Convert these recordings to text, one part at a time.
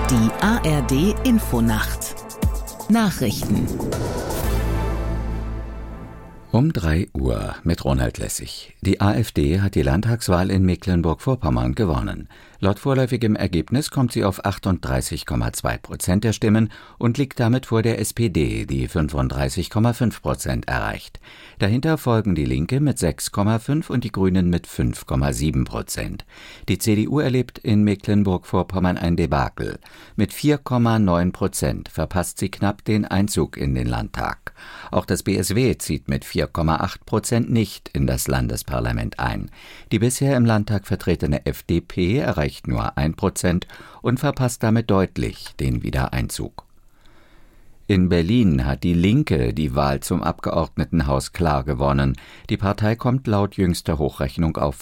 Die ARD Infonacht. Nachrichten. Um 3 Uhr mit Ronald Lessig. Die AfD hat die Landtagswahl in Mecklenburg-Vorpommern gewonnen. Laut vorläufigem Ergebnis kommt sie auf 38,2% der Stimmen und liegt damit vor der SPD, die 35,5% erreicht. Dahinter folgen die Linke mit 6,5% und die Grünen mit 5,7%. Die CDU erlebt in Mecklenburg-Vorpommern ein Debakel. Mit 4,9% verpasst sie knapp den Einzug in den Landtag. Auch das BSW zieht mit 4,8% nicht in das Landesparlament ein. Die bisher im Landtag vertretene FDP erreicht nur 1% und verpasst damit deutlich den Wiedereinzug. In Berlin hat die Linke die Wahl zum Abgeordnetenhaus klar gewonnen. Die Partei kommt laut jüngster Hochrechnung auf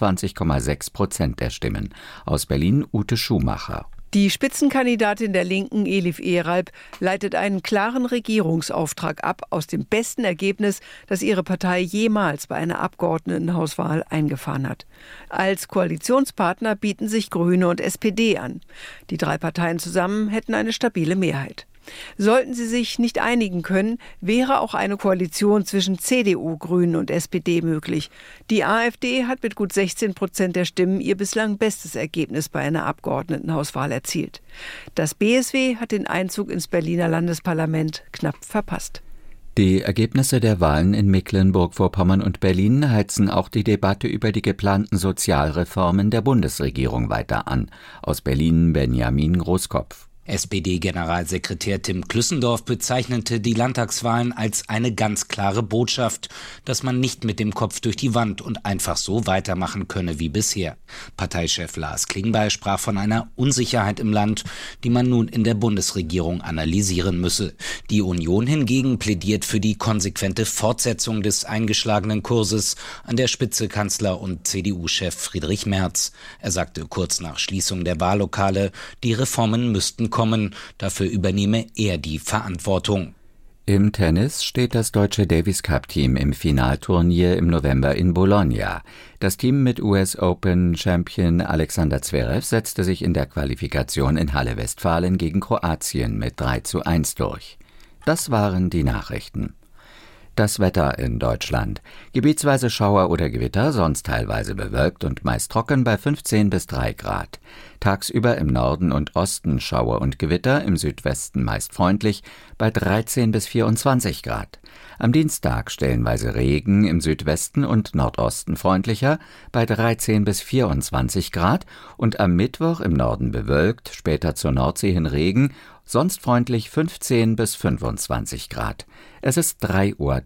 25,6% der Stimmen. Aus Berlin Ute Schumacher. Die Spitzenkandidatin der Linken, Elif Eralp, leitet einen klaren Regierungsauftrag ab aus dem besten Ergebnis, das ihre Partei jemals bei einer Abgeordnetenhauswahl eingefahren hat. Als Koalitionspartner bieten sich Grüne und SPD an. Die 3 Parteien zusammen hätten eine stabile Mehrheit. Sollten sie sich nicht einigen können, wäre auch eine Koalition zwischen CDU, Grünen und SPD möglich. Die AfD hat mit gut 16% der Stimmen ihr bislang bestes Ergebnis bei einer Abgeordnetenhauswahl erzielt. Das BSW hat den Einzug ins Berliner Landesparlament knapp verpasst. Die Ergebnisse der Wahlen in Mecklenburg-Vorpommern und Berlin heizen auch die Debatte über die geplanten Sozialreformen der Bundesregierung weiter an. Aus Berlin Benjamin Großkopf. SPD-Generalsekretär Tim Klüssendorf bezeichnete die Landtagswahlen als eine ganz klare Botschaft, dass man nicht mit dem Kopf durch die Wand und einfach so weitermachen könne wie bisher. Parteichef Lars Klingbeil sprach von einer Unsicherheit im Land, die man nun in der Bundesregierung analysieren müsse. Die Union hingegen plädiert für die konsequente Fortsetzung des eingeschlagenen Kurses, an der Spitze Kanzler und CDU-Chef Friedrich Merz. Er sagte kurz nach Schließung der Wahllokale, die Reformen müssten kommen, dafür übernehme er die Verantwortung. Im Tennis steht das deutsche Davis-Cup-Team im Finalturnier im November in Bologna. Das Team mit US-Open-Champion Alexander Zverev setzte sich in der Qualifikation in Halle Westfalen gegen Kroatien mit 3:1 durch. Das waren die Nachrichten. Das Wetter in Deutschland. Gebietsweise Schauer oder Gewitter, sonst teilweise bewölkt und meist trocken bei 15 bis 3 Grad. Tagsüber im Norden und Osten Schauer und Gewitter, im Südwesten meist freundlich bei 13 bis 24 Grad. Am Dienstag stellenweise Regen, im Südwesten und Nordosten freundlicher bei 13 bis 24 Grad und am Mittwoch im Norden bewölkt, später zur Nordsee hin Regen, sonst freundlich 15 bis 25 Grad. Es ist 3:03 Uhr.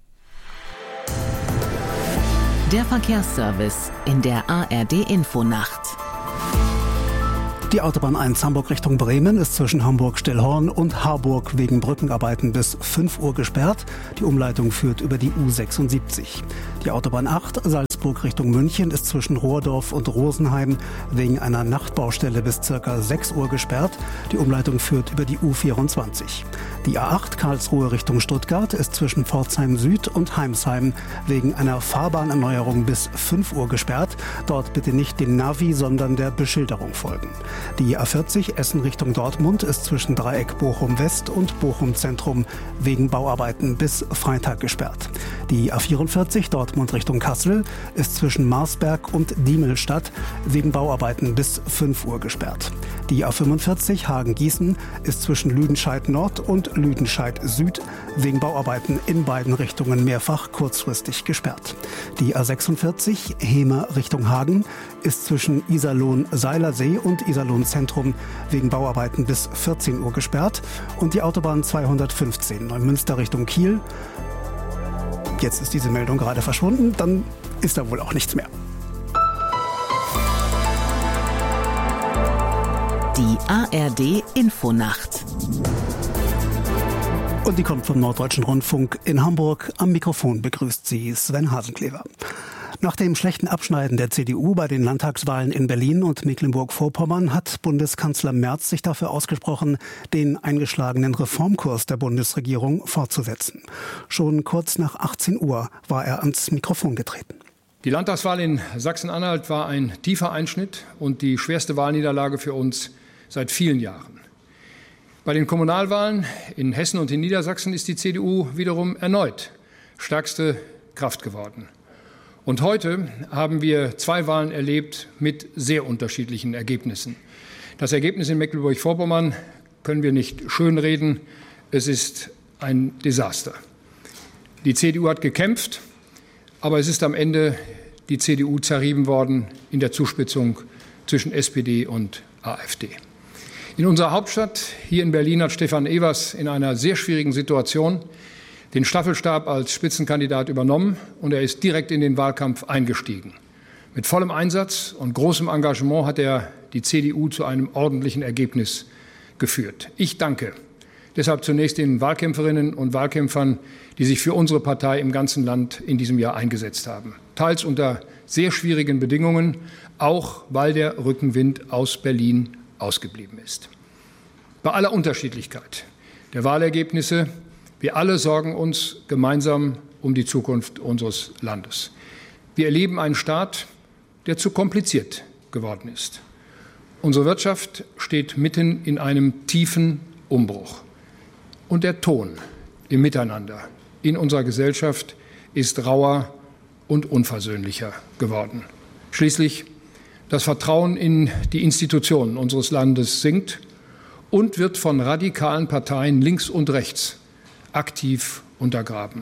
Der Verkehrsservice in der ARD Infonacht. Die Autobahn 1 Hamburg Richtung Bremen ist zwischen Hamburg-Stillhorn und Harburg wegen Brückenarbeiten bis 5 Uhr gesperrt. Die Umleitung führt über die U76. Die Autobahn 8 Salzburg Richtung München ist zwischen Rohrdorf und Rosenheim wegen einer Nachtbaustelle bis ca. 6 Uhr gesperrt. Die Umleitung führt über die U24. Die A8 Karlsruhe Richtung Stuttgart ist zwischen Pforzheim Süd und Heimsheim wegen einer Fahrbahnerneuerung bis 5 Uhr gesperrt. Dort bitte nicht dem Navi, sondern der Beschilderung folgen. Die A40 Essen Richtung Dortmund ist zwischen Dreieck Bochum West und Bochum Zentrum wegen Bauarbeiten bis Freitag gesperrt. Die A44 Dortmund Richtung Kassel ist zwischen Marsberg und Diemelstadt wegen Bauarbeiten bis 5 Uhr gesperrt. Die A45 Hagen-Gießen ist zwischen Lüdenscheid Nord und Lüdenscheid Süd wegen Bauarbeiten in beiden Richtungen mehrfach kurzfristig gesperrt. Die A46 Hemer Richtung Hagen ist zwischen Iserlohn-Seilersee und Iserlohn-Zentrum wegen Bauarbeiten bis 14 Uhr gesperrt und die Autobahn 215 Neumünster Richtung Kiel. Jetzt ist diese Meldung gerade verschwunden, dann ist da wohl auch nichts mehr. Die ARD Infonacht. Und die kommt vom Norddeutschen Rundfunk in Hamburg. Am Mikrofon begrüßt sie Sven Hasenklever. Nach dem schlechten Abschneiden der CDU bei den Landtagswahlen in Berlin und Mecklenburg-Vorpommern hat Bundeskanzler Merz sich dafür ausgesprochen, den eingeschlagenen Reformkurs der Bundesregierung fortzusetzen. Schon kurz nach 18 Uhr war er ans Mikrofon getreten. Die Landtagswahl in Sachsen-Anhalt war ein tiefer Einschnitt und die schwerste Wahlniederlage für uns seit vielen Jahren. Bei den Kommunalwahlen in Hessen und in Niedersachsen ist die CDU wiederum erneut stärkste Kraft geworden. Und heute haben wir 2 Wahlen erlebt mit sehr unterschiedlichen Ergebnissen. Das Ergebnis in Mecklenburg-Vorpommern können wir nicht schönreden. Es ist ein Desaster. Die CDU hat gekämpft, aber es ist am Ende die CDU zerrieben worden in der Zuspitzung zwischen SPD und AfD. In unserer Hauptstadt, hier in Berlin, hat Stefan Evers in einer sehr schwierigen Situation den Staffelstab als Spitzenkandidat übernommen und er ist direkt in den Wahlkampf eingestiegen. Mit vollem Einsatz und großem Engagement hat er die CDU zu einem ordentlichen Ergebnis geführt. Ich danke deshalb zunächst den Wahlkämpferinnen und Wahlkämpfern, die sich für unsere Partei im ganzen Land in diesem Jahr eingesetzt haben. Teils unter sehr schwierigen Bedingungen, auch weil der Rückenwind aus Berlin ausgeblieben ist. Bei aller Unterschiedlichkeit der Wahlergebnisse, wir alle sorgen uns gemeinsam um die Zukunft unseres Landes. Wir erleben einen Staat, der zu kompliziert geworden ist. Unsere Wirtschaft steht mitten in einem tiefen Umbruch. Und der Ton im Miteinander in unserer Gesellschaft ist rauer und unversöhnlicher geworden. Schließlich das Vertrauen in die Institutionen unseres Landes sinkt und wird von radikalen Parteien links und rechts aktiv untergraben.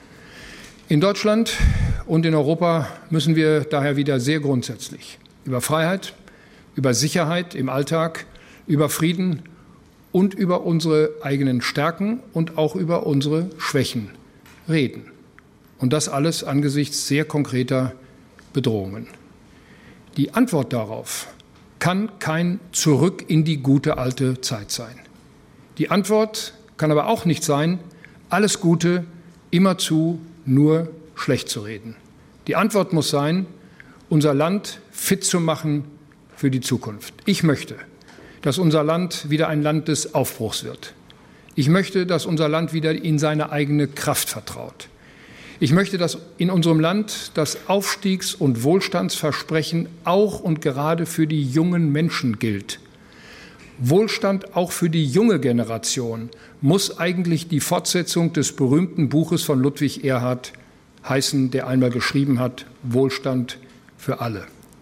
In Deutschland und in Europa müssen wir daher wieder sehr grundsätzlich über Freiheit, über Sicherheit im Alltag, über Frieden und über unsere eigenen Stärken und auch über unsere Schwächen reden. Und das alles angesichts sehr konkreter Bedrohungen. Die Antwort darauf kann kein Zurück in die gute alte Zeit sein. Die Antwort kann aber auch nicht sein, alles Gute immerzu nur schlecht zu reden. Die Antwort muss sein, unser Land fit zu machen für die Zukunft. Ich möchte, dass unser Land wieder ein Land des Aufbruchs wird. Ich möchte, dass unser Land wieder in seine eigene Kraft vertraut. Ich möchte, dass in unserem Land das Aufstiegs- und Wohlstandsversprechen auch und gerade für die jungen Menschen gilt. Wohlstand auch für die junge Generation muss eigentlich die Fortsetzung des berühmten Buches von Ludwig Erhard heißen, der einmal geschrieben hat, Wohlstand für alle.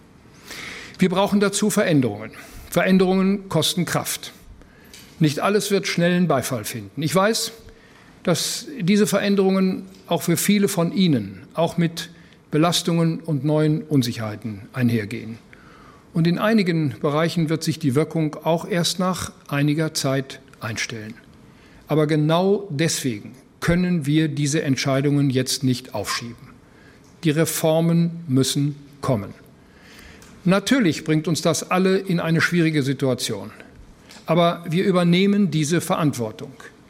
Wir brauchen dazu Veränderungen. Veränderungen kosten Kraft. Nicht alles wird schnellen Beifall finden. Ich weiß, dass diese Veränderungen auch für viele von Ihnen auch mit Belastungen und neuen Unsicherheiten einhergehen. Und in einigen Bereichen wird sich die Wirkung auch erst nach einiger Zeit einstellen. Aber genau deswegen können wir diese Entscheidungen jetzt nicht aufschieben. Die Reformen müssen kommen. Natürlich bringt uns das alle in eine schwierige Situation. Aber wir übernehmen diese Verantwortung.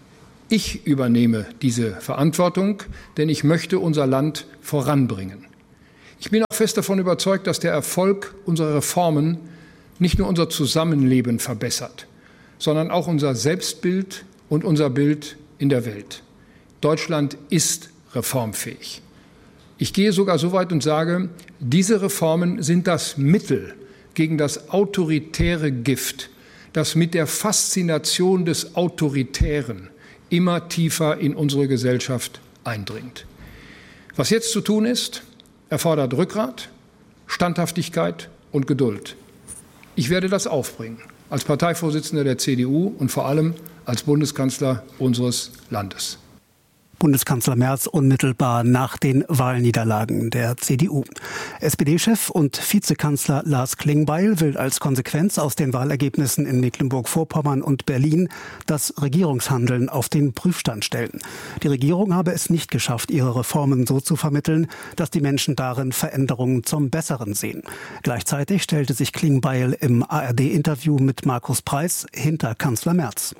Ich übernehme diese Verantwortung, denn ich möchte unser Land voranbringen. Ich bin auch fest davon überzeugt, dass der Erfolg unserer Reformen nicht nur unser Zusammenleben verbessert, sondern auch unser Selbstbild und unser Bild in der Welt. Deutschland ist reformfähig. Ich gehe sogar so weit und sage, diese Reformen sind das Mittel gegen das autoritäre Gift, das mit der Faszination des Autoritären immer tiefer in unsere Gesellschaft eindringt. Was jetzt zu tun ist, erfordert Rückgrat, Standhaftigkeit und Geduld. Ich werde das aufbringen, als Parteivorsitzender der CDU und vor allem als Bundeskanzler unseres Landes. Bundeskanzler Merz unmittelbar nach den Wahlniederlagen der CDU. SPD-Chef und Vizekanzler Lars Klingbeil will als Konsequenz aus den Wahlergebnissen in Mecklenburg-Vorpommern und Berlin das Regierungshandeln auf den Prüfstand stellen. Die Regierung habe es nicht geschafft, ihre Reformen so zu vermitteln, dass die Menschen darin Veränderungen zum Besseren sehen. Gleichzeitig stellte sich Klingbeil im ARD-Interview mit Markus Preis hinter Kanzler Merz.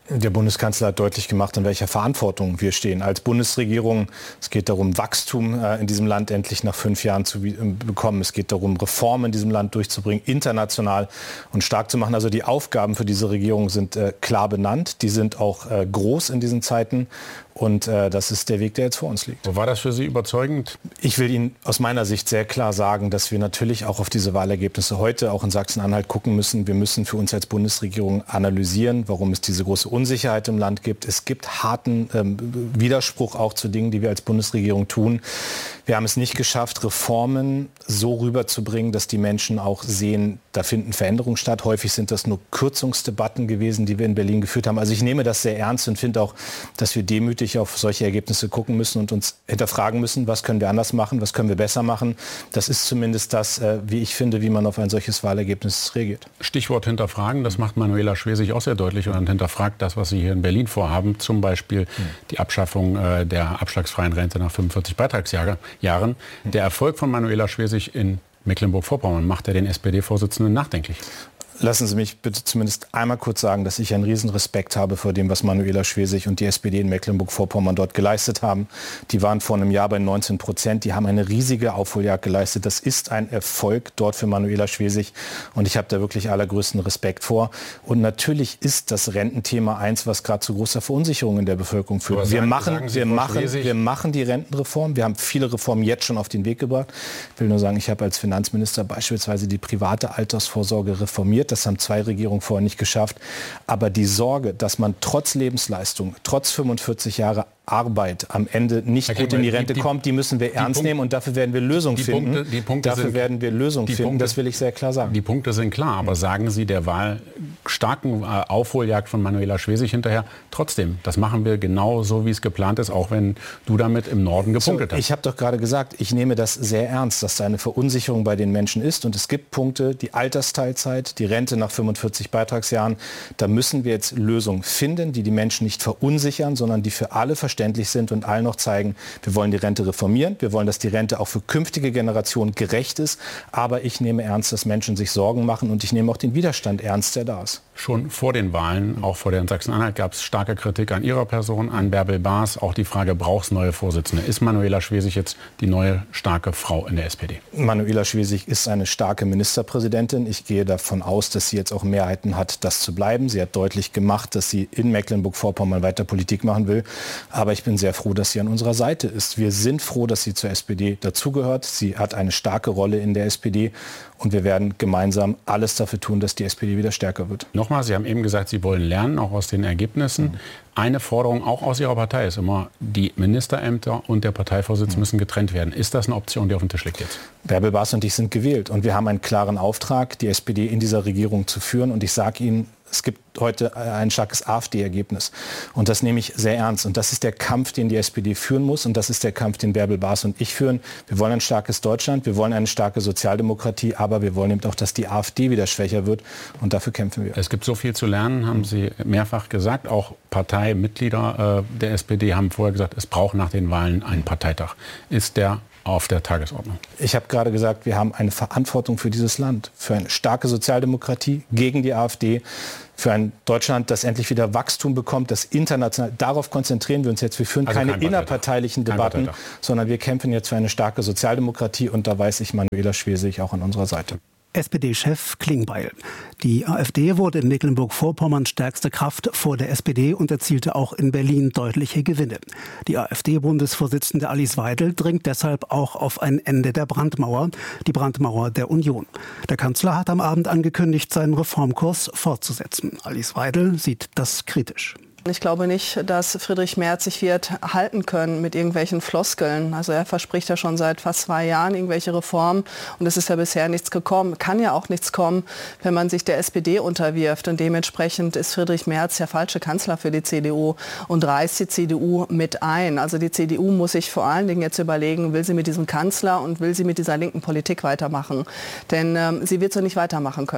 Der Bundeskanzler hat deutlich gemacht, in welcher Verantwortung wir stehen als Bundesregierung. Es geht darum, Wachstum in diesem Land endlich nach 5 Jahren zu bekommen. Es geht darum, Reformen in diesem Land durchzubringen, international und stark zu machen. Also die Aufgaben für diese Regierung sind klar benannt. Die sind auch groß in diesen Zeiten. Und das ist der Weg, der jetzt vor uns liegt. War das für Sie überzeugend? Ich will Ihnen aus meiner Sicht sehr klar sagen, dass wir natürlich auch auf diese Wahlergebnisse heute auch in Sachsen-Anhalt gucken müssen. Wir müssen für uns als Bundesregierung analysieren, warum es diese große Unsicherheit im Land gibt. Es gibt harten Widerspruch auch zu Dingen, die wir als Bundesregierung tun. Wir haben es nicht geschafft, Reformen so rüberzubringen, dass die Menschen auch sehen, da finden Veränderungen statt. Häufig sind das nur Kürzungsdebatten gewesen, die wir in Berlin geführt haben. Also ich nehme das sehr ernst und finde auch, dass wir demütig auf solche Ergebnisse gucken müssen und uns hinterfragen müssen, was können wir anders machen, was können wir besser machen. Das ist zumindest das, wie ich finde, wie man auf ein solches Wahlergebnis reagiert. Stichwort hinterfragen, das macht Manuela Schwesig auch sehr deutlich und hinterfragt das, was Sie hier in Berlin vorhaben, zum Beispiel die Abschaffung der abschlagsfreien Rente nach 45 Beitragsjahren. Der Erfolg von Manuela Schwesig in Mecklenburg-Vorpommern macht den SPD-Vorsitzenden nachdenklich. Lassen Sie mich bitte zumindest einmal kurz sagen, dass ich einen riesen Respekt habe vor dem, was Manuela Schwesig und die SPD in Mecklenburg-Vorpommern dort geleistet haben. Die waren vor einem Jahr bei 19%. Die haben eine riesige Aufholjagd geleistet. Das ist ein Erfolg dort für Manuela Schwesig. Und ich habe da wirklich allergrößten Respekt vor. Und natürlich ist das Rententhema eins, was gerade zu großer Verunsicherung in der Bevölkerung führt. Wir machen die Rentenreform. Wir haben viele Reformen jetzt schon auf den Weg gebracht. Ich will nur sagen, ich habe als Finanzminister beispielsweise die private Altersvorsorge reformiert. Das haben 2 Regierungen vorher nicht geschafft. Aber die Sorge, dass man trotz Lebensleistung, trotz 45 Jahre Arbeit am Ende nicht gut in die Rente kommt, die müssen wir ernst nehmen und dafür werden wir Lösungen finden. Das will ich sehr klar sagen. Die Punkte sind klar, aber sagen Sie der starken Aufholjagd von Manuela Schwesig hinterher, trotzdem, das machen wir genau so, wie es geplant ist, auch wenn du damit im Norden gepunktet hast. Ich habe doch gerade gesagt, ich nehme das sehr ernst, dass da eine Verunsicherung bei den Menschen ist und es gibt Punkte, die Altersteilzeit, die Rente nach 45 Beitragsjahren, da müssen wir jetzt Lösungen finden, die die Menschen nicht verunsichern, sondern die für alle verständlich sind und allen noch zeigen, wir wollen die Rente reformieren, wir wollen, dass die Rente auch für künftige Generationen gerecht ist, aber ich nehme ernst, dass Menschen sich Sorgen machen und ich nehme auch den Widerstand ernst, der da ist. Schon vor den Wahlen, auch vor der in Sachsen-Anhalt, gab es starke Kritik an Ihrer Person, an Bärbel Baas, auch die Frage, braucht es neue Vorsitzende? Ist Manuela Schwesig jetzt die neue starke Frau in der SPD? Manuela Schwesig ist eine starke Ministerpräsidentin. Ich gehe davon aus, dass sie jetzt auch Mehrheiten hat, das zu bleiben. Sie hat deutlich gemacht, dass sie in Mecklenburg-Vorpommern weiter Politik machen will. Aber ich bin sehr froh, dass sie an unserer Seite ist. Wir sind froh, dass sie zur SPD dazugehört. Sie hat eine starke Rolle in der SPD. Und wir werden gemeinsam alles dafür tun, dass die SPD wieder stärker wird. Nochmal, Sie haben eben gesagt, Sie wollen lernen, auch aus den Ergebnissen. Eine Forderung auch aus Ihrer Partei ist immer, die Ministerämter und der Parteivorsitz müssen getrennt werden. Ist das eine Option, die auf dem Tisch liegt jetzt? Bärbel Baas und ich sind gewählt. Und wir haben einen klaren Auftrag, die SPD in dieser Regierung zu führen. Und ich sage Ihnen, es gibt heute ein starkes AfD-Ergebnis. Und das nehme ich sehr ernst. Und das ist der Kampf, den die SPD führen muss. Und das ist der Kampf, den Bärbel Baas und ich führen. Wir wollen ein starkes Deutschland, wir wollen eine starke Sozialdemokratie, aber wir wollen eben auch, dass die AfD wieder schwächer wird. Und dafür kämpfen wir. Es gibt so viel zu lernen, haben Sie mehrfach gesagt. Auch Parteimitglieder der SPD haben vorher gesagt, es braucht nach den Wahlen einen Parteitag. Ist der auf der Tagesordnung? Ich habe gerade gesagt, wir haben eine Verantwortung für dieses Land, für eine starke Sozialdemokratie gegen die AfD, für ein Deutschland, das endlich wieder Wachstum bekommt, das international, darauf konzentrieren wir uns jetzt. Wir führen keine innerparteilichen Debatten, sondern wir kämpfen jetzt für eine starke Sozialdemokratie und da weiß ich Manuela Schwesig auch an unserer Seite. SPD-Chef Klingbeil. Die AfD wurde in Mecklenburg-Vorpommern stärkste Kraft vor der SPD und erzielte auch in Berlin deutliche Gewinne. Die AfD-Bundesvorsitzende Alice Weidel dringt deshalb auch auf ein Ende der Brandmauer, die Brandmauer der Union. Der Kanzler hat am Abend angekündigt, seinen Reformkurs fortzusetzen. Alice Weidel sieht das kritisch. Ich glaube nicht, dass Friedrich Merz sich wird halten können mit irgendwelchen Floskeln. Also er verspricht ja schon seit fast 2 Jahren irgendwelche Reformen und es ist ja bisher nichts gekommen. Kann ja auch nichts kommen, wenn man sich der SPD unterwirft und dementsprechend ist Friedrich Merz der falsche Kanzler für die CDU und reißt die CDU mit ein. Also die CDU muss sich vor allen Dingen jetzt überlegen, will sie mit diesem Kanzler und will sie mit dieser linken Politik weitermachen. Denn sie wird so nicht weitermachen können.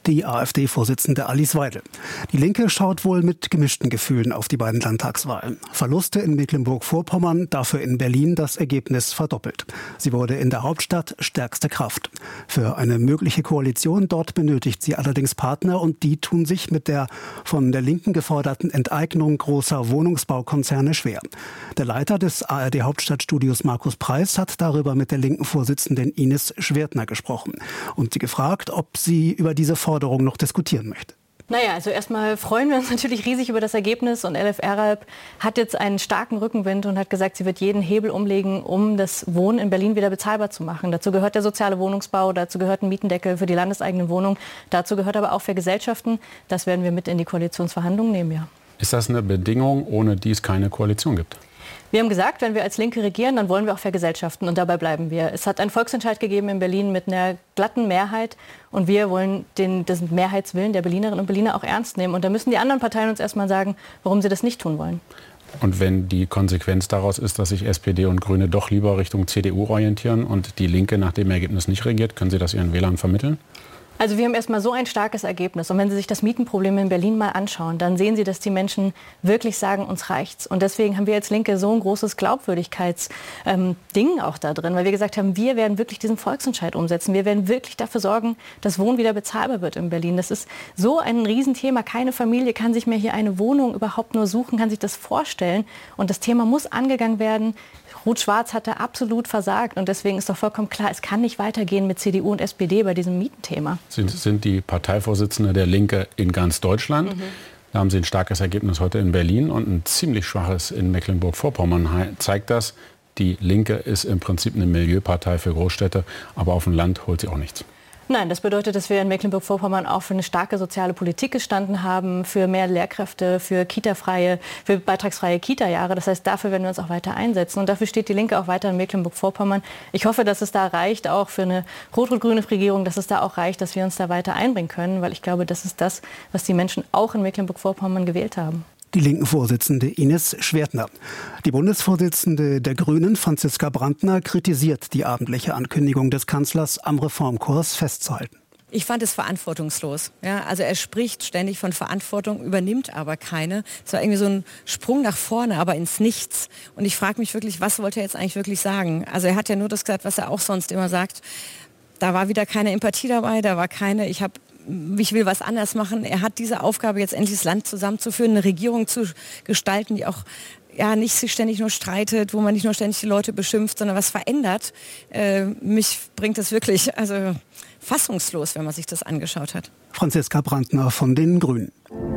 die AfD-Vorsitzende Alice Weidel. Die Linke schaut wohl mit gemischten Gefühlen auf die beiden Landtagswahlen. Verluste in Mecklenburg-Vorpommern, dafür in Berlin das Ergebnis verdoppelt. Sie wurde in der Hauptstadt stärkste Kraft. Für eine mögliche Koalition dort benötigt sie allerdings Partner und die tun sich mit der von der Linken geforderten Enteignung großer Wohnungsbaukonzerne schwer. Der Leiter des ARD-Hauptstadtstudios Markus Preis hat darüber mit der linken Vorsitzenden Ines Schwertner gesprochen und sie gefragt, ob sie über diese Forderung noch diskutieren möchte. Naja, also erstmal freuen wir uns natürlich riesig über das Ergebnis und Elif Eralp hat jetzt einen starken Rückenwind und hat gesagt, sie wird jeden Hebel umlegen, um das Wohnen in Berlin wieder bezahlbar zu machen. Dazu gehört der soziale Wohnungsbau, dazu gehört ein Mietendeckel für die landeseigenen Wohnungen, dazu gehört aber auch für Gesellschaften. Das werden wir mit in die Koalitionsverhandlungen nehmen, ja. Ist das eine Bedingung, ohne die es keine Koalition gibt? Wir haben gesagt, wenn wir als Linke regieren, dann wollen wir auch vergesellschaften und dabei bleiben wir. Es hat einen Volksentscheid gegeben in Berlin mit einer glatten Mehrheit und wir wollen den Mehrheitswillen der Berlinerinnen und Berliner auch ernst nehmen. Und da müssen die anderen Parteien uns erstmal sagen, warum sie das nicht tun wollen. Und wenn die Konsequenz daraus ist, dass sich SPD und Grüne doch lieber Richtung CDU orientieren und die Linke nach dem Ergebnis nicht regiert, können Sie das Ihren Wählern vermitteln? Also wir haben erstmal so ein starkes Ergebnis. Und wenn Sie sich das Mietenproblem in Berlin mal anschauen, dann sehen Sie, dass die Menschen wirklich sagen, uns reicht's. Und deswegen haben wir als Linke so ein großes Glaubwürdigkeitsding auch da drin, weil wir gesagt haben, wir werden wirklich diesen Volksentscheid umsetzen. Wir werden wirklich dafür sorgen, dass Wohnen wieder bezahlbar wird in Berlin. Das ist so ein Riesenthema. Keine Familie kann sich mehr hier eine Wohnung überhaupt nur suchen, kann sich das vorstellen. Und das Thema muss angegangen werden. Rot-Schwarz hat da absolut versagt. Und deswegen ist doch vollkommen klar, es kann nicht weitergehen mit CDU und SPD bei diesem Mietenthema. Sind die Parteivorsitzende der Linke in ganz Deutschland. Da haben Sie ein starkes Ergebnis heute in Berlin und ein ziemlich schwaches in Mecklenburg-Vorpommern. Zeigt das, die Linke ist im Prinzip eine Milieupartei für Großstädte, aber auf dem Land holt sie auch nichts. Nein, das bedeutet, dass wir in Mecklenburg-Vorpommern auch für eine starke soziale Politik gestanden haben, für mehr Lehrkräfte, für beitragsfreie Kita-Jahre. Das heißt, dafür werden wir uns auch weiter einsetzen. Und dafür steht die Linke auch weiter in Mecklenburg-Vorpommern. Ich hoffe, dass es da reicht, auch für eine rot-rot-grüne Regierung, dass es da auch reicht, dass wir uns da weiter einbringen können. Weil ich glaube, das ist das, was die Menschen auch in Mecklenburg-Vorpommern gewählt haben. Die linken Vorsitzende Ines Schwertner. Die Bundesvorsitzende der Grünen, Franziska Brandner, kritisiert die abendliche Ankündigung des Kanzlers, am Reformkurs festzuhalten. Ich fand es verantwortungslos. Ja, also er spricht ständig von Verantwortung, übernimmt aber keine. Es war irgendwie so ein Sprung nach vorne, aber ins Nichts. Und ich frage mich wirklich, was wollte er jetzt eigentlich wirklich sagen? Also er hat ja nur das gesagt, was er auch sonst immer sagt. Da war wieder keine Empathie dabei, da war keine, ich will was anders machen. Er hat diese Aufgabe, jetzt endlich das Land zusammenzuführen, eine Regierung zu gestalten, die auch nicht sich ständig nur streitet, wo man nicht nur ständig die Leute beschimpft, sondern was verändert. Mich bringt das wirklich fassungslos, wenn man sich das angeschaut hat. Franziska Brandner von den Grünen.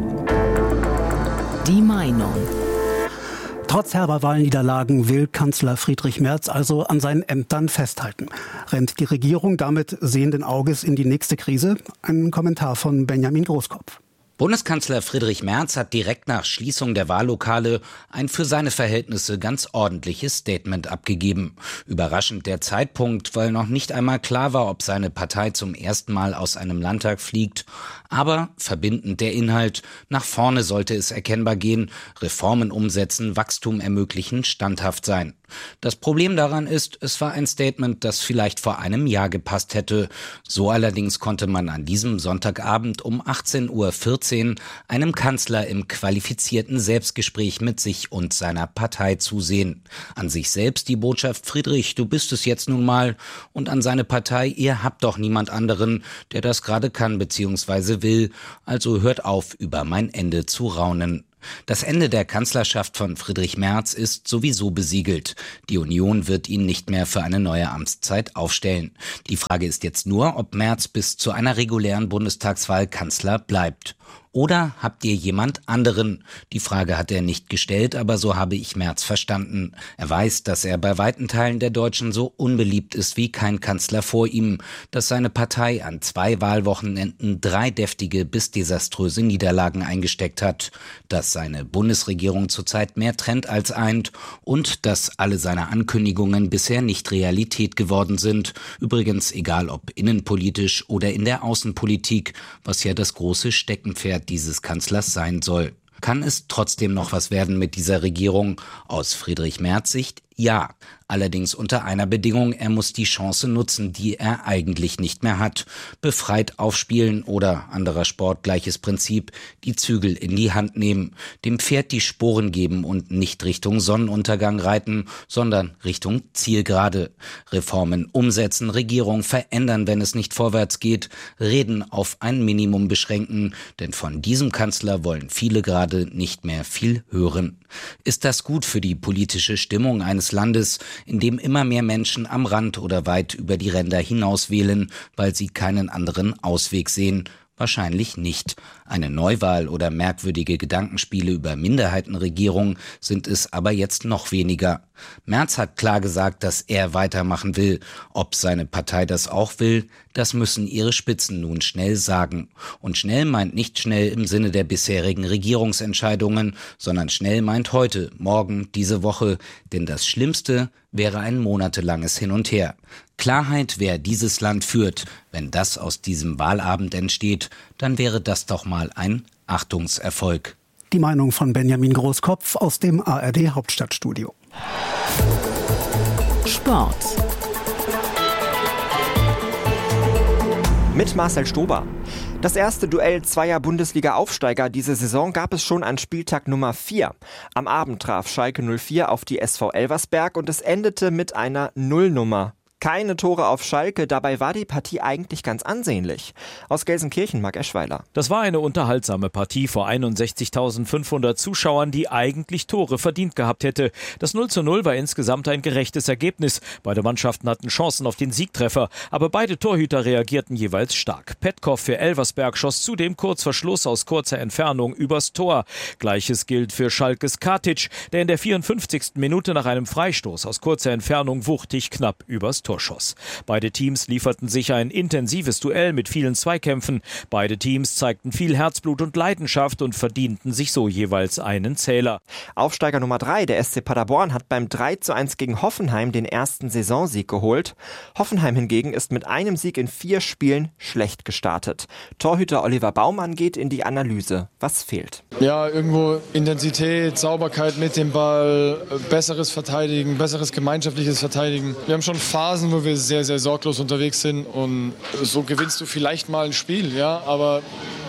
Die Meinung. Trotz herber Wahlniederlagen will Kanzler Friedrich Merz also an seinen Ämtern festhalten. Rennt die Regierung damit sehenden Auges in die nächste Krise? Ein Kommentar von Benjamin Großkopf. Bundeskanzler Friedrich Merz hat direkt nach Schließung der Wahllokale ein für seine Verhältnisse ganz ordentliches Statement abgegeben. Überraschend der Zeitpunkt, weil noch nicht einmal klar war, ob seine Partei zum ersten Mal aus einem Landtag fliegt. Aber verbindend der Inhalt, nach vorne sollte es erkennbar gehen, Reformen umsetzen, Wachstum ermöglichen, standhaft sein. Das Problem daran ist, es war ein Statement, das vielleicht vor einem Jahr gepasst hätte. So allerdings konnte man an diesem Sonntagabend um 18:14 Uhr einem Kanzler im qualifizierten Selbstgespräch mit sich und seiner Partei zusehen. An sich selbst die Botschaft: Friedrich, du bist es jetzt nun mal. Und an seine Partei: ihr habt doch niemand anderen, der das gerade kann bzw. will. Also hört auf, über mein Ende zu raunen. Das Ende der Kanzlerschaft von Friedrich Merz ist sowieso besiegelt. Die Union wird ihn nicht mehr für eine neue Amtszeit aufstellen. Die Frage ist jetzt nur, ob Merz bis zu einer regulären Bundestagswahl Kanzler bleibt. Oder habt ihr jemand anderen? Die Frage hat er nicht gestellt, aber so habe ich Merz verstanden. Er weiß, dass er bei weiten Teilen der Deutschen so unbeliebt ist wie kein Kanzler vor ihm, dass seine Partei an 2 Wahlwochenenden 3 deftige bis desaströse Niederlagen eingesteckt hat, dass seine Bundesregierung zurzeit mehr trennt als eint und dass alle seine Ankündigungen bisher nicht Realität geworden sind. Übrigens egal ob innenpolitisch oder in der Außenpolitik, was ja das große Steckenpferd dieses Kanzlers sein soll. Kann es trotzdem noch was werden mit dieser Regierung? Aus Friedrich Merz Sicht Ja, allerdings unter einer Bedingung, er muss die Chance nutzen, die er eigentlich nicht mehr hat. Befreit aufspielen oder, anderer Sport, gleiches Prinzip, die Zügel in die Hand nehmen, dem Pferd die Sporen geben und nicht Richtung Sonnenuntergang reiten, sondern Richtung Zielgerade. Reformen umsetzen, Regierung verändern, wenn es nicht vorwärts geht, Reden auf ein Minimum beschränken, denn von diesem Kanzler wollen viele gerade nicht mehr viel hören. Ist das gut für die politische Stimmung eines Landes, in dem immer mehr Menschen am Rand oder weit über die Ränder hinaus wählen, weil sie keinen anderen Ausweg sehen? Wahrscheinlich nicht. Eine Neuwahl oder merkwürdige Gedankenspiele über Minderheitenregierung sind es aber jetzt noch weniger. Merz hat klar gesagt, dass er weitermachen will. Ob seine Partei das auch will, das müssen ihre Spitzen nun schnell sagen. Und schnell meint nicht schnell im Sinne der bisherigen Regierungsentscheidungen, sondern schnell meint heute, morgen, diese Woche. Denn das Schlimmste wäre ein monatelanges Hin und Her. Klarheit, wer dieses Land führt. Wenn das aus diesem Wahlabend entsteht, dann wäre das doch mal ein Achtungserfolg. Die Meinung von Benjamin Großkopf aus dem ARD Hauptstadtstudio. Sport. Mit Marcel Stober. Das erste Duell zweier Bundesliga-Aufsteiger diese Saison gab es schon an Spieltag Nummer 4. Am Abend traf Schalke 04 auf die SV Elversberg und es endete mit einer Nullnummer. Keine Tore auf Schalke, dabei war die Partie eigentlich ganz ansehnlich. Aus Gelsenkirchen, Marc Eschweiler. Das war eine unterhaltsame Partie vor 61.500 Zuschauern, die eigentlich Tore verdient gehabt hätte. Das 0:0 war insgesamt ein gerechtes Ergebnis. Beide Mannschaften hatten Chancen auf den Siegtreffer, aber beide Torhüter reagierten jeweils stark. Petkov für Elversberg schoss zudem kurz vor Schluss aus kurzer Entfernung übers Tor. Gleiches gilt für Schalkes Katic, der in der 54. Minute nach einem Freistoß aus kurzer Entfernung wuchtig knapp übers Tor schoss. Beide Teams lieferten sich ein intensives Duell mit vielen Zweikämpfen. Beide Teams zeigten viel Herzblut und Leidenschaft und verdienten sich so jeweils einen Zähler. Aufsteiger Nummer 3, der SC Paderborn, hat beim 3:1 gegen Hoffenheim den ersten Saisonsieg geholt. Hoffenheim hingegen ist mit einem Sieg in 4 Spielen schlecht gestartet. Torhüter Oliver Baumann geht in die Analyse. Was fehlt? Ja, irgendwo Intensität, Sauberkeit mit dem Ball, besseres Verteidigen, besseres gemeinschaftliches Verteidigen. Wir haben schon Phasen, wo wir sehr, sehr sorglos unterwegs sind und so gewinnst du vielleicht mal ein Spiel, ja, aber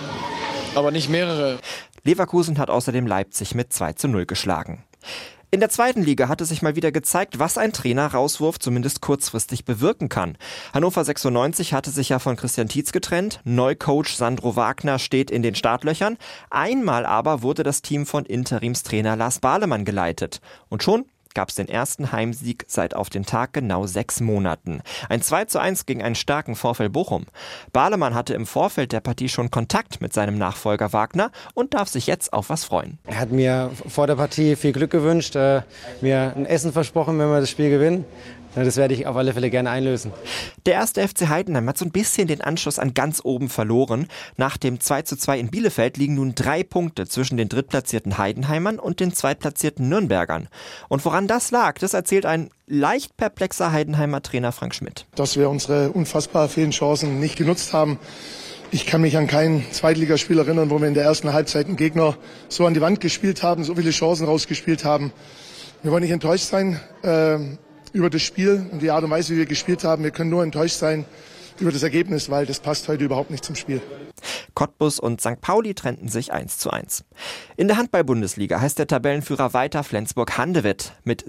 nicht mehrere. Leverkusen hat außerdem Leipzig mit 2:0 geschlagen. In der zweiten Liga hatte sich mal wieder gezeigt, was ein Trainer-Rauswurf zumindest kurzfristig bewirken kann. Hannover 96 hatte sich ja von Christian Tietz getrennt. Neucoach Sandro Wagner steht in den Startlöchern. Einmal aber wurde das Team von Interimstrainer Lars Balemann geleitet. Und schon gab es den ersten Heimsieg seit auf den Tag genau 6 Monaten. Ein 2:1 gegen einen starken VfL Bochum. Balemann hatte im Vorfeld der Partie schon Kontakt mit seinem Nachfolger Wagner und darf sich jetzt auf was freuen. Er hat mir vor der Partie viel Glück gewünscht, mir ein Essen versprochen, wenn wir das Spiel gewinnen. Das werde ich auf alle Fälle gerne einlösen. Der erste FC Heidenheim hat so ein bisschen den Anschluss an ganz oben verloren. Nach dem 2:2 in Bielefeld liegen nun 3 Punkte zwischen den drittplatzierten Heidenheimern und den zweitplatzierten Nürnbergern. Und woran das lag, das erzählt ein leicht perplexer Heidenheimer Trainer Frank Schmidt. Dass wir unsere unfassbar vielen Chancen nicht genutzt haben. Ich kann mich an kein Zweitligaspiel erinnern, wo wir in der ersten Halbzeit einen Gegner so an die Wand gespielt haben, so viele Chancen rausgespielt haben. Wir wollen nicht enttäuscht sein über das Spiel und die Art und Weise, wie wir gespielt haben. Wir können nur enttäuscht sein über das Ergebnis, weil das passt heute überhaupt nicht zum Spiel. Cottbus und St. Pauli trennten sich 1:1. In der Handball-Bundesliga heißt der Tabellenführer weiter Flensburg-Handewitt. Mit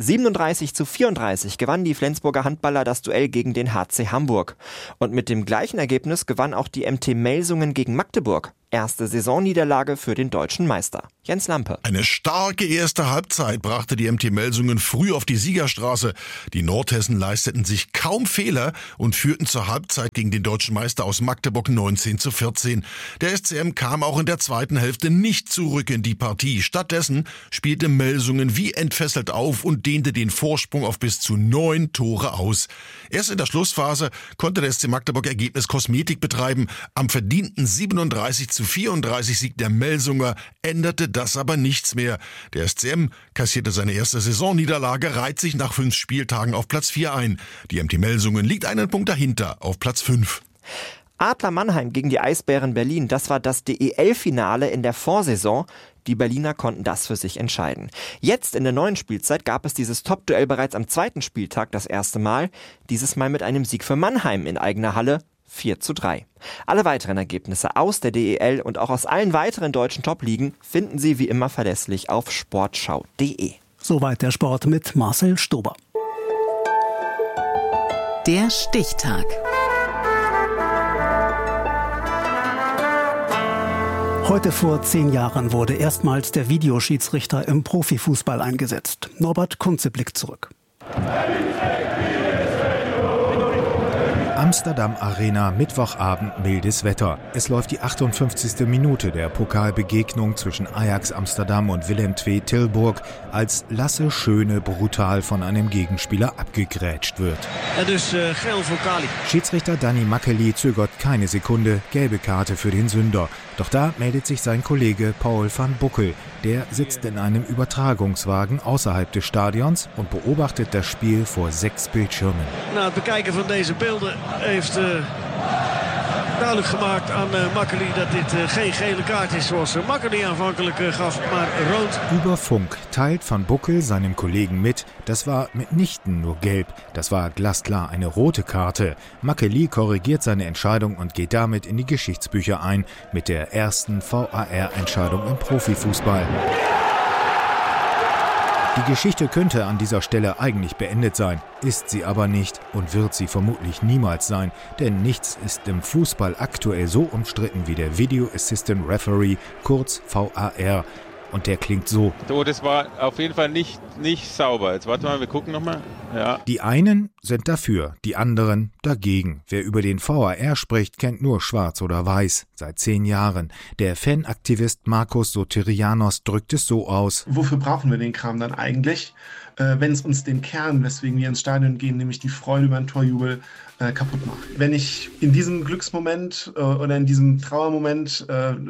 37:34 gewannen die Flensburger Handballer das Duell gegen den HC Hamburg. Und mit dem gleichen Ergebnis gewann auch die MT Melsungen gegen Magdeburg. Erste Saisonniederlage für den deutschen Meister. Jens Lampe. Eine starke erste Halbzeit brachte die MT Melsungen früh auf die Siegerstraße. Die Nordhessen leisteten sich kaum Fehler und führten zur Halbzeit gegen den deutschen Meister aus Magdeburg 19:14. Der SCM kam auch in der zweiten Hälfte nicht zurück in die Partie. Stattdessen spielte Melsungen wie entfesselt auf und dehnte den Vorsprung auf bis zu 9 Tore aus. Erst in der Schlussphase konnte der SC Magdeburg Ergebnis Kosmetik betreiben. Am verdienten 37:34 Sieg der Melsunger änderte das aber nichts mehr. Der SCM kassierte seine erste Saisonniederlage, reiht sich nach 5 Spieltagen auf Platz 4 ein. Die MT Melsungen liegt einen Punkt dahinter auf Platz 5. Adler Mannheim gegen die Eisbären Berlin, das war das DEL-Finale in der Vorsaison. Die Berliner konnten das für sich entscheiden. Jetzt in der neuen Spielzeit gab es dieses Top-Duell bereits am 2. Spieltag das erste Mal. Dieses Mal mit einem Sieg für Mannheim in eigener Halle. 4:3. Alle weiteren Ergebnisse aus der DEL und auch aus allen weiteren deutschen Top-Ligen finden Sie wie immer verlässlich auf sportschau.de. Soweit der Sport mit Marcel Stober. Der Stichtag. Heute vor 10 Jahren wurde erstmals der Videoschiedsrichter im Profifußball eingesetzt. Norbert Kunze blickt zurück. Amsterdam Arena, Mittwochabend, mildes Wetter. Es läuft die 58. Minute der Pokalbegegnung zwischen Ajax Amsterdam und Willem II Tilburg, als Lasse Schöne brutal von einem Gegenspieler abgegrätscht wird. Geel voor Kali. Schiedsrichter Danny Makkely zögert keine Sekunde, gelbe Karte für den Sünder. Doch da meldet sich sein Kollege Paul van Boekel. Der sitzt in einem Übertragungswagen außerhalb des Stadions und beobachtet das Spiel vor 6 Bildschirmen. Na, het bekijken van deze beelden heeft duidelijk gemaakt aan Makkely dat dit geen gele kaart is zoals Makkely aanvankelijk gaf, maar rood. Über Funk teilt van Boekel seinem Kollegen mit, das war mitnichten nur gelb, das war glasklar eine rote Karte. Makkely korrigiert seine Entscheidung und geht damit in die Geschichtsbücher ein mit der ersten VAR-Entscheidung im Profifußball. Die Geschichte könnte an dieser Stelle eigentlich beendet sein, ist sie aber nicht und wird sie vermutlich niemals sein, denn nichts ist im Fußball aktuell so umstritten wie der Video Assistant Referee, kurz VAR. Und der klingt so. So, das war auf jeden Fall nicht sauber. Jetzt warte mal, wir gucken nochmal. Ja. Die einen sind dafür, die anderen dagegen. Wer über den VAR spricht, kennt nur schwarz oder weiß. Seit 10 Jahren. Der Fanaktivist Markus Soterianos drückt es so aus. Wofür brauchen wir den Kram dann eigentlich, wenn es uns den Kern, weswegen wir ins Stadion gehen, nämlich die Freude über einen Torjubel, kaputt macht? Wenn ich in diesem Glücksmoment oder in diesem Trauermoment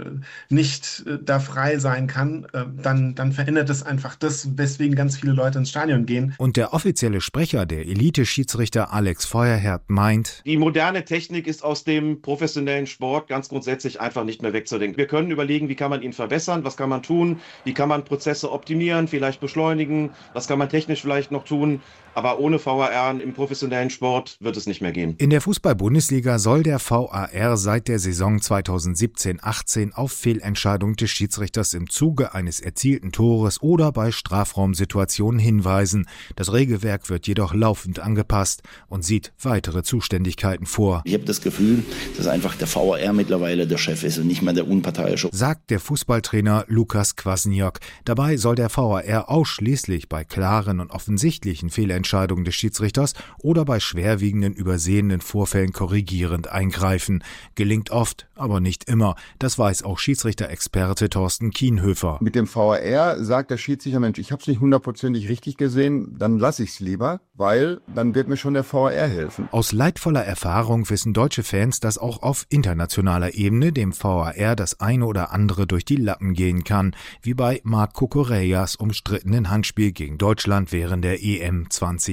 nicht da frei sein kann, dann verändert es einfach das, weswegen ganz viele Leute ins Stadion gehen. Und der offizielle Sprecher der Elite-Schiedsrichter Alex Feuerherd meint: Die moderne Technik ist aus dem professionellen Sport ganz grundsätzlich einfach nicht mehr wegzudenken. Wir können überlegen, wie kann man ihn verbessern, was kann man tun, wie kann man Prozesse optimieren, vielleicht beschleunigen, was kann man technisch vielleicht noch tun. Aber ohne VAR im professionellen Sport wird es nicht mehr gehen. In der Fußball-Bundesliga soll der VAR seit der Saison 2017-18 auf Fehlentscheidung des Schiedsrichters im Zuge eines erzielten Tores oder bei Strafraumsituationen hinweisen. Das Regelwerk wird jedoch laufend angepasst und sieht weitere Zuständigkeiten vor. Ich habe das Gefühl, dass einfach der VAR mittlerweile der Chef ist und nicht mehr der unparteiische, sagt der Fußballtrainer Lukas Kwasniok. Dabei soll der VAR ausschließlich bei klaren und offensichtlichen Fehlentscheidungen des Schiedsrichters oder bei schwerwiegenden übersehenen Vorfällen korrigierend eingreifen. Gelingt oft, aber nicht immer. Das weiß auch Schiedsrichter-Experte Thorsten Kienhöfer. Mit dem VAR sagt der Schiedsrichter, Mensch, ich habe es nicht 100% richtig gesehen, dann lasse ich es lieber, weil dann wird mir schon der VAR helfen. Aus leidvoller Erfahrung wissen deutsche Fans, dass auch auf internationaler Ebene dem VAR das eine oder andere durch die Lappen gehen kann, wie bei Marc Cucurellas umstrittenen Handspiel gegen Deutschland während der EM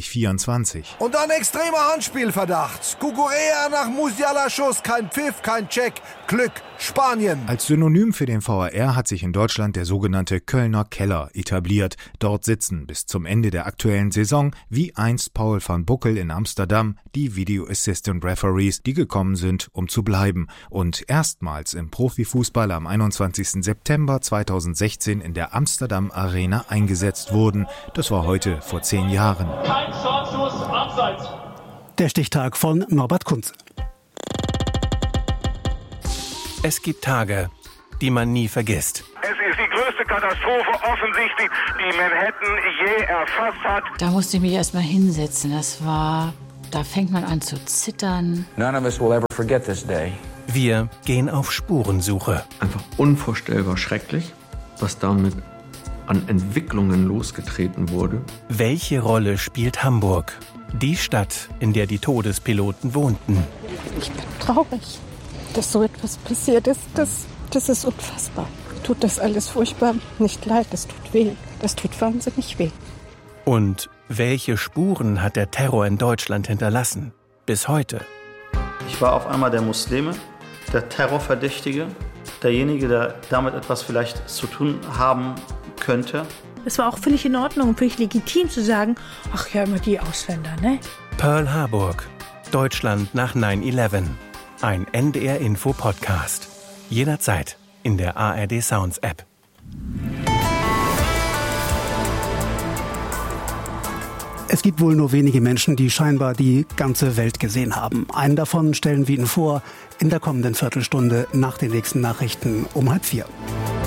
2024. Und ein extremer Handspielverdacht. Cucurella nach Musiala-Schuss, kein Pfiff, kein Check. Glück, Spanien. Als Synonym für den VAR hat sich in Deutschland der sogenannte Kölner Keller etabliert. Dort sitzen bis zum Ende der aktuellen Saison, wie einst Paul van Boekel in Amsterdam, die Video Assistant Referees, die gekommen sind, um zu bleiben und erstmals im Profifußball am 21. September 2016 in der Amsterdam Arena eingesetzt wurden. Das war heute vor 10 Jahren. Kein Startschuss, abseits. Der Stichtag von Norbert Kunze. Es gibt Tage, die man nie vergisst. Es ist die größte Katastrophe offensichtlich, die Manhattan je erfasst hat. Da musste ich mich erst mal hinsetzen. Da fängt man an zu zittern. None of us will ever forget this day. Wir gehen auf Spurensuche. Einfach unvorstellbar schrecklich, was damit an Entwicklungen losgetreten wurde. Welche Rolle spielt Hamburg? Die Stadt, in der die Todespiloten wohnten. Ich bin traurig, dass so etwas passiert ist. Das ist unfassbar. Tut das alles furchtbar nicht leid, das tut weh. Das tut wahnsinnig weh. Und welche Spuren hat der Terror in Deutschland hinterlassen? Bis heute. Ich war auf einmal der Muslime, der Terrorverdächtige, derjenige, der damit etwas vielleicht zu tun haben könnte. Es war auch völlig in Ordnung und völlig legitim zu sagen, ach ja, immer die Ausländer, ne? Pearl Harburg. Deutschland nach 9/11. Ein NDR-Info-Podcast. Jederzeit in der ARD Sounds App. Es gibt wohl nur wenige Menschen, die scheinbar die ganze Welt gesehen haben. Einen davon stellen wir Ihnen vor in der kommenden Viertelstunde nach den nächsten Nachrichten um 3:30.